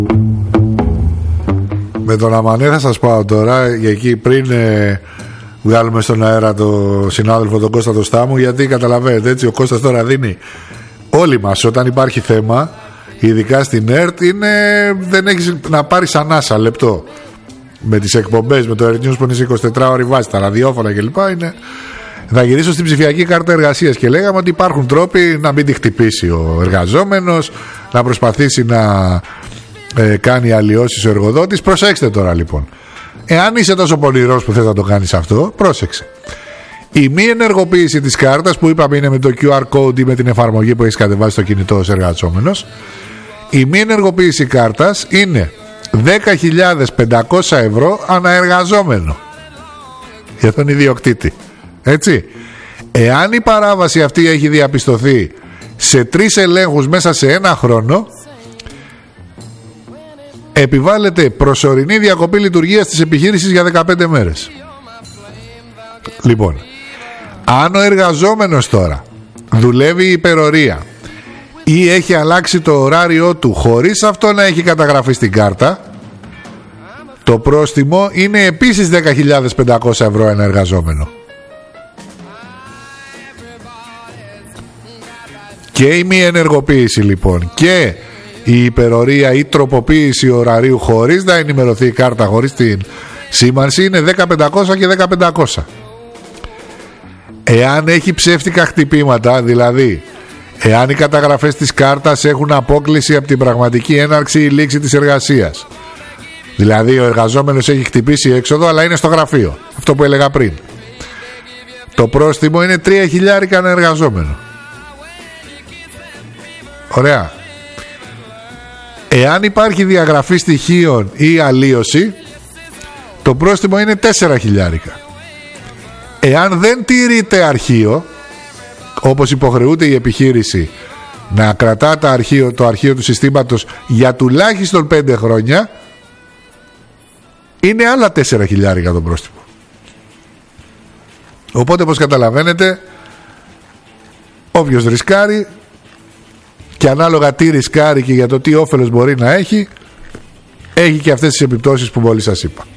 Με τον Αμανέ θα σας πάω τώρα, για εκεί πριν βγάλουμε στον αέρα το συνάδελφο τον Κώστα το Στάμου, γιατί καταλαβαίνετε έτσι, ο Κώστας τώρα δίνει όλοι μας όταν υπάρχει θέμα, ειδικά στην ΕΡΤ, δεν έχεις να πάρεις ανάσα λεπτό. Με τις εκπομπές, με το Air News που είναι σε 24 ώρες βάση, τα ραδιόφωνα κλπ. Θα γυρίσω στην ψηφιακή κάρτα εργασίας και λέγαμε ότι υπάρχουν τρόποι να μην τη χτυπήσει ο εργαζόμενος, να προσπαθήσει να κάνει αλλοιώσεις ο εργοδότης. Προσέξτε τώρα λοιπόν. Εάν είσαι τόσο πονηρός που θες να το κάνεις αυτό, πρόσεξε. Η μη ενεργοποίηση της κάρτας που είπαμε είναι με το QR code ή με την εφαρμογή που έχεις κατεβάσει στο κινητό ως εργαζόμενος. Η μη ενεργοποίηση κάρτας είναι 10.500 ευρώ αναεργαζόμενο για τον ιδιοκτήτη. Έτσι. Εάν η παράβαση αυτή έχει διαπιστωθεί σε 3 ελέγχους μέσα σε 1 χρόνο, επιβάλλεται προσωρινή διακοπή λειτουργίας της επιχείρησης για 15 μέρες. Λοιπόν, αν ο εργαζόμενος τώρα δουλεύει υπερορία ή έχει αλλάξει το ωράριό του χωρίς αυτό να έχει καταγραφεί στην κάρτα, το πρόστιμο είναι επίσης 10.500 ευρώ ένα εργαζόμενο. Και η μη ενεργοποίηση λοιπόν και η υπερορία ή τροποποίηση ωραρίου χωρίς να ενημερωθεί η κάρτα, χωρίς την σήμανση, είναι 10.500 και 10.500. Εάν έχει ψεύτικα χτυπήματα, δηλαδή εάν οι καταγραφές της κάρτας έχουν απόκλιση από την πραγματική έναρξη ή λήξη της εργασίας, δηλαδή ο εργαζόμενος έχει χτυπήσει έξοδο αλλά είναι στο γραφείο, αυτό που έλεγα πριν, το πρόστιμο είναι 3.000 ένα εργαζόμενο. Ωραία. Εάν υπάρχει διαγραφή στοιχείων ή αλλίωση, το πρόστιμο είναι 4.000. Εάν δεν τηρείται αρχείο, όπως υποχρεούται η επιχείρηση να κρατά το αρχείο του συστήματος για τουλάχιστον 5 χρόνια, είναι άλλα 4.000 το πρόστιμο. Οπότε, όπως καταλαβαίνετε, όποιος ρισκάρει, και ανάλογα τι ρισκάρει και για το τι όφελος μπορεί να έχει, έχει και αυτές τις επιπτώσεις που μόλις σας είπα.